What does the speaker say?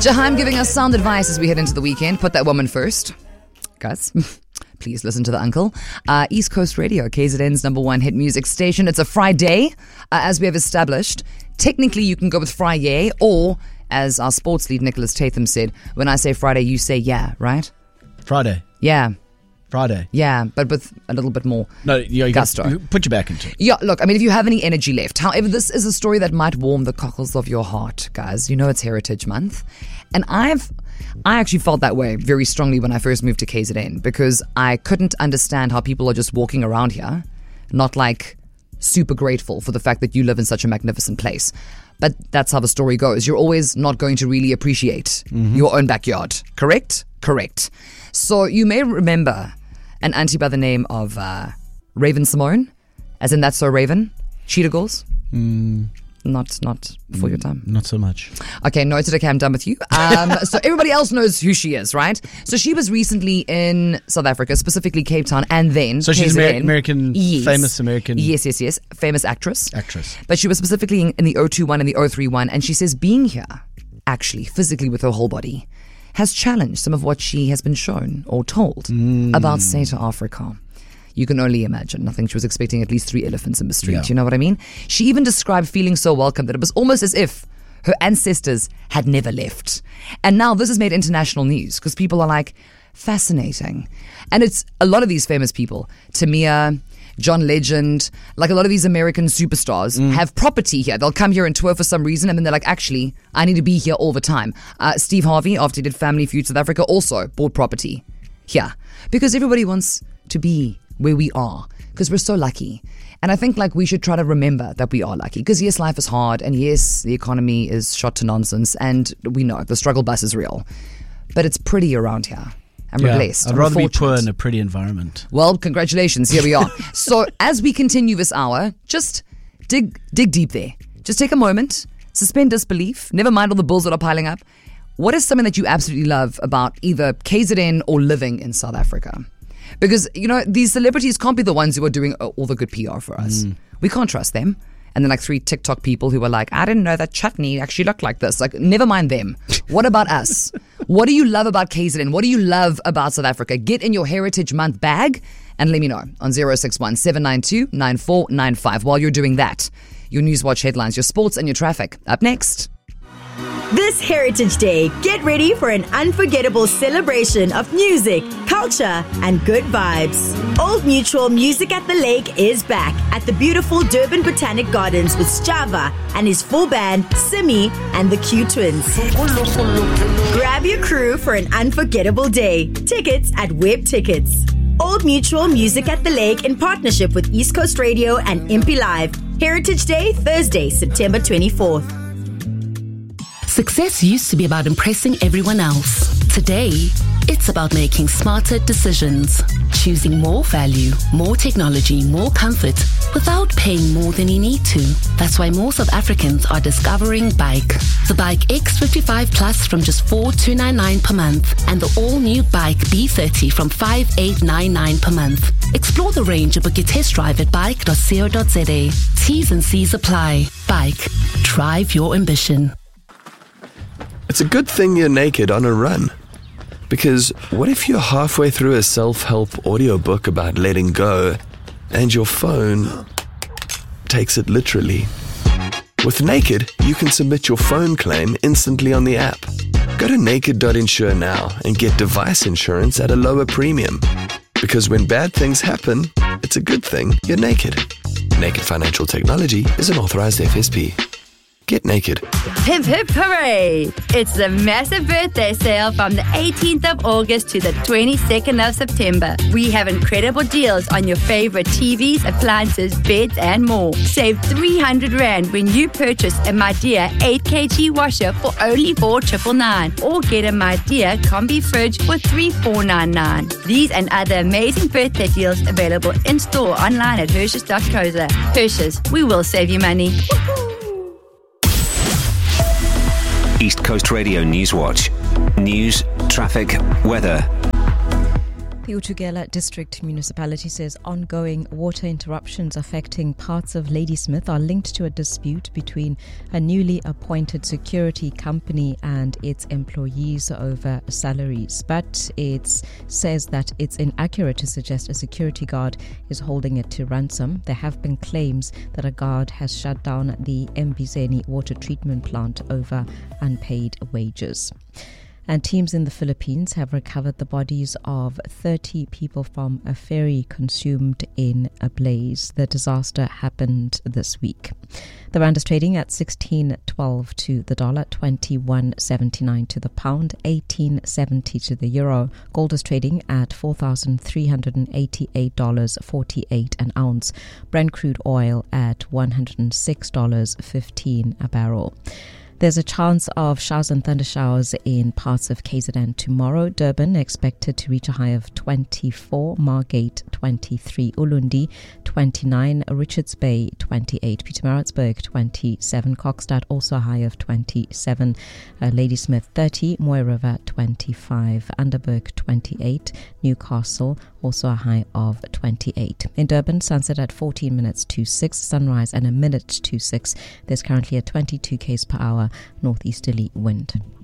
Jaheim giving us sound advice as we head into the weekend. Put that woman first. Guys, please listen to the uncle. East Coast Radio, KZN's number one hit music station. It's a Friday, as we have established. Technically, you can go with Friday, or, as our sports lead Nicholas Tatham said, when I say Friday, you say yeah, right? Friday. Yeah. Friday. Yeah, but with a little bit more gusto. Put your back into it. Yeah, look, I mean, if you have any energy left. However, this is a story that might warm the cockles of your heart, guys. You know it's Heritage Month. And I actually felt that way very strongly when I first moved to KZN, because I couldn't understand how people are just walking around here, not like super grateful for the fact that you live in such a magnificent place. But that's how the story goes. You're always not going to really appreciate your own backyard. Correct? Correct. So you may remember an auntie by the name of Raven Simone, as in That's So Raven, Cheetah Girls. Not before your time. Not so much. Okay, noted. Okay, I'm done with you. So everybody else knows who she is, right? So she was recently in South Africa, specifically Cape Town, and then so she's KZN. American, yes. famous American. Yes, famous actress. But she was specifically in the 021 and the 031, and she says being here, actually, physically with her whole body, has challenged some of what she has been shown or told about SATA Africa. You can only imagine. I think she was expecting at least 3 elephants in the street. Yeah. You know what I mean? She even described feeling so welcome that it was almost as if her ancestors had never left. And now this has made international news because people are like, fascinating. And it's a lot of these famous people, Tamia, John Legend, like a lot of these American superstars have property here. They'll come here and tour for some reason, and then they're like, actually, I need to be here all the time. Steve Harvey, after he did Family Feud South Africa, also bought property here because everybody wants to be where we are because we're so lucky. And I think like we should try to remember that we are lucky because yes, life is hard, and yes, the economy is shot to nonsense, and we know the struggle bus is real, but it's pretty around here. And we're blessed. I'd rather be poor in a pretty environment. Well, congratulations. Here we are. So as we continue this hour, just dig deep there. Just take a moment, suspend disbelief, never mind all the bills that are piling up. What is something that you absolutely love about either KZN or living in South Africa? Because, you know, these celebrities can't be the ones who are doing all the good PR for us. We can't trust them. And then like 3 TikTok people who are like, I didn't know that chutney actually looked like this. Like, never mind them. What about us? What do you love about KZN? What do you love about South Africa? Get in your Heritage Month bag and let me know on 061 792 9495. While you're doing that, your Newswatch headlines, your sports and your traffic. Up next. This Heritage Day, get ready for an unforgettable celebration of music, culture, and good vibes. Old Mutual Music at the Lake is back at the beautiful Durban Botanic Gardens with Sjava and his full band, Simi and the Q Twins. Grab your crew for an unforgettable day. Tickets at Web Tickets. Old Mutual Music at the Lake in partnership with East Coast Radio and Impi Live. Heritage Day, Thursday, September 24th. Success used to be about impressing everyone else. Today, it's about making smarter decisions. Choosing more value, more technology, more comfort, without paying more than you need to. That's why more South Africans are discovering Bike. The Bike X55 Plus from just 4,299 per month, and the all-new Bike B30 from 5,899 per month. Explore the range and book your test drive at bike.co.za. T's and C's apply. Bike. Drive your ambition. It's a good thing you're naked on a run. Because what if you're halfway through a self-help audiobook about letting go and your phone takes it literally? With Naked, you can submit your phone claim instantly on the app. Go to naked.insure now and get device insurance at a lower premium. Because when bad things happen, it's a good thing you're naked. Naked Financial Technology is an authorized FSP. Get naked. Hip hip hooray! It's the massive birthday sale from the 18th of August to the 22nd of September. We have incredible deals on your favorite TVs, appliances, beds and more. Save 300 Rand when you purchase a MyDear 8kg washer for only 4,999 or get a MyDear Combi fridge for 3,499. These and other amazing birthday deals available in store online at Hershes.co.za. Hershes, we will save you money. Woo-hoo. East Coast Radio Newswatch. News, traffic, weather. The Utugela District Municipality says ongoing water interruptions affecting parts of Ladysmith are linked to a dispute between a newly appointed security company and its employees over salaries. But it says that it's inaccurate to suggest a security guard is holding it to ransom. There have been claims that a guard has shut down the Mbizeni water treatment plant over unpaid wages. And teams in the Philippines have recovered the bodies of 30 people from a ferry consumed in a blaze. The disaster happened this week. The rand is trading at 16.12 to the dollar, 21.79 to the pound, 18.70 to the euro. Gold is trading at $4,388.48 an ounce. Brent crude oil at $106.15 a barrel. There's a chance of showers and thunder showers in parts of KZN tomorrow. Durban expected to reach a high of 24, Margate 23, Ulundi 29, Richards Bay 28, Pietermaritzburg 27, Kokstad also a high of 27, Ladysmith 30, Mooi River 25, Underberg 28, Newcastle also a high of 28. In Durban, sunset at 14 minutes to 6, sunrise at a minute to 6. There's currently a 22 km per hour northeasterly wind.